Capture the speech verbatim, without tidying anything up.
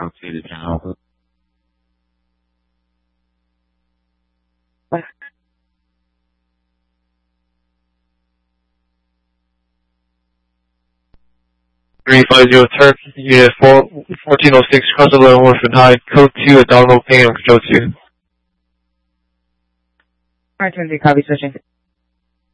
code two to channel. three five zero Turk, Unit four, fourteen oh six, Cross eleven Orphan High, Code two, Abdominal Pain on Control two. Alright, Trinity, copy, switching.